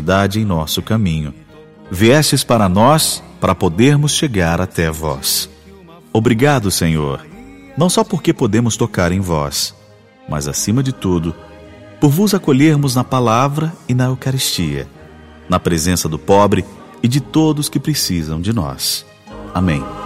verdade em nosso caminho. Viestes para nós, para podermos chegar até vós. Obrigado, Senhor, não só porque podemos tocar em vós, mas acima de tudo, por vos acolhermos na palavra e na Eucaristia, na presença do pobre e de todos que precisam de nós. Amém.